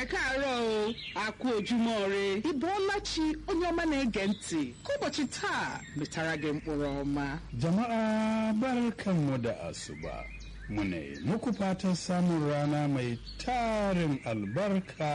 ẹ káàárọ̀ o àkú ojúmọ́ ire ìbọ́lá chi onye ọma na-ege ntị ka ụbọchị taa metara gị mkpụrụ ọma. Jama'a barkanmu da asuba. Muna muku fatan samun rana mai tarin albarka